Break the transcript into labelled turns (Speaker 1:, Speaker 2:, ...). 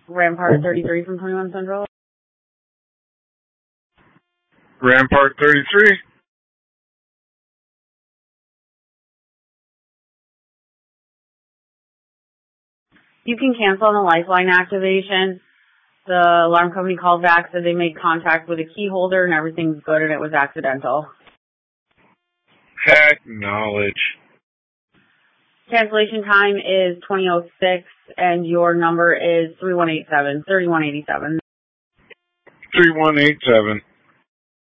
Speaker 1: Rampart 33 from 21 Central.
Speaker 2: Rampart 33.
Speaker 1: You can cancel on the lifeline activation. The alarm company called back, said they made contact with a key holder and everything's good and it was accidental.
Speaker 2: Acknowledge.
Speaker 1: Cancellation time is 20:06 and your number is 3187.
Speaker 2: 3187.